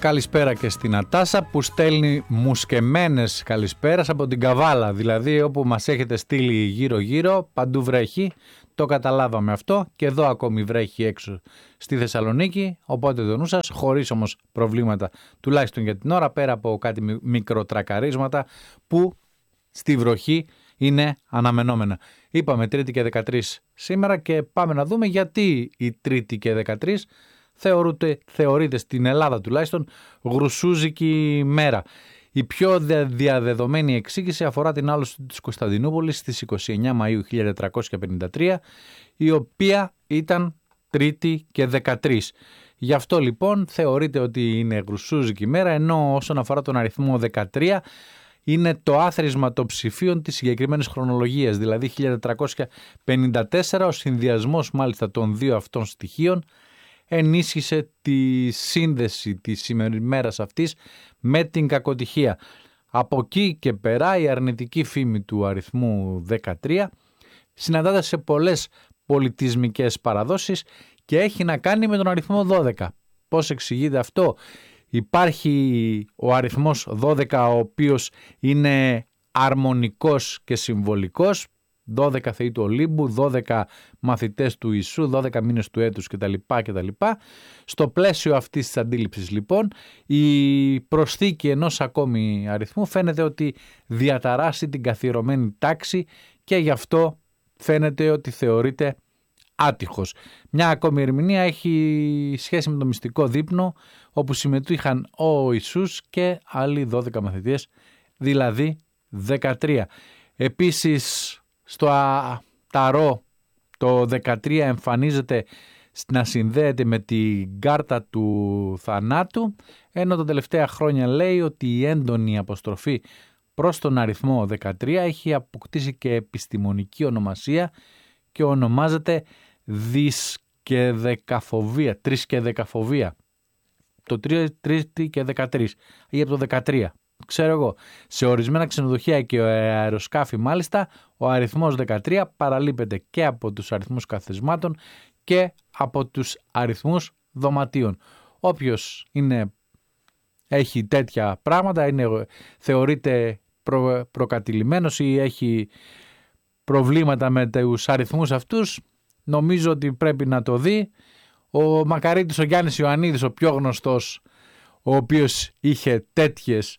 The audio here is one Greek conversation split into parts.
Καλησπέρα και στην Ατάσα που στέλνει μουσκεμένες καλησπέρας από την Καβάλα. Δηλαδή όπου μας έχετε στείλει γύρω-γύρω, παντού βρέχει. Το καταλάβαμε αυτό και εδώ ακόμη βρέχει έξω στη Θεσσαλονίκη. Οπότε το νου σας, χωρίς όμως προβλήματα τουλάχιστον για την ώρα, πέρα από κάτι μικροτρακαρίσματα που στη βροχή είναι αναμενόμενα. Είπαμε Τρίτη και 13 σήμερα και πάμε να δούμε γιατί η Τρίτη και 13 θεωρείται στην Ελλάδα τουλάχιστον γρουσούζικη μέρα. Η πιο διαδεδομένη εξήγηση αφορά την άλωση της Κωνσταντινούπολης στις 29 Μαΐου 1453, η οποία ήταν Τρίτη και 13. Γι' αυτό λοιπόν θεωρείται ότι είναι γρουσούζικη μέρα, ενώ όσον αφορά τον αριθμό 13 είναι το άθροισμα των ψηφίων της συγκεκριμένης χρονολογίας, δηλαδή 1454, ο συνδυασμός μάλιστα των δύο αυτών στοιχείων ενίσχυσε τη σύνδεση της σημερινής μέρας αυτής με την κακοτυχία. Από εκεί και πέρα η αρνητική φήμη του αριθμού 13 συναντάται σε πολλές πολιτισμικές παραδόσεις και έχει να κάνει με τον αριθμό 12. Πώς εξηγείται αυτό? Υπάρχει ο αριθμός 12 ο οποίος είναι αρμονικός και συμβολικός, 12 θεοί του Ολύμπου, 12 μαθητές του Ιησού, 12 μήνες του έτους κτλ. Στο πλαίσιο αυτής της αντίληψης λοιπόν η προσθήκη ενός ακόμη αριθμού φαίνεται ότι διαταράσσει την καθιερωμένη τάξη και γι' αυτό φαίνεται ότι θεωρείται άτυχος. Μια ακόμη ερμηνεία έχει σχέση με το μυστικό δείπνο όπου συμμετείχαν ο Ιησούς και άλλοι 12 μαθητές, δηλαδή 13. Επίσης στο ταρό το 13 εμφανίζεται να συνδέεται με την κάρτα του θανάτου, ενώ τα τελευταία χρόνια λέει ότι η έντονη αποστροφή προς τον αριθμό 13 έχει αποκτήσει και επιστημονική ονομασία και ονομάζεται δυσκεδεκαφοβία, τρισκεδεκαφοβία. Το 3 και 13 ή από το 13. Ξέρω εγώ, σε ορισμένα ξενοδοχεία και αεροσκάφη μάλιστα ο αριθμός 13 παραλείπεται και από τους αριθμούς καθισμάτων και από τους αριθμούς δωματίων. Όποιος έχει τέτοια πράγματα θεωρείται προκατηλημένος ή έχει προβλήματα με τους αριθμούς αυτούς, νομίζω ότι πρέπει να το δει. Ο Μακαρίτης ο Γιάννης Ιωαννίδης, ο πιο γνωστός, ο οποίος είχε τέτοιες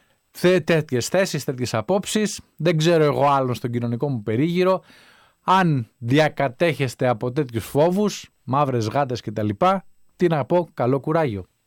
θέσεις, τέτοιες απόψεις. Δεν ξέρω εγώ άλλον στον κοινωνικό μου περίγυρο. Αν διακατέχεστε από τέτοιους φόβους, μαύρες γάτες κτλ, τι να πω, καλό κουράγιο.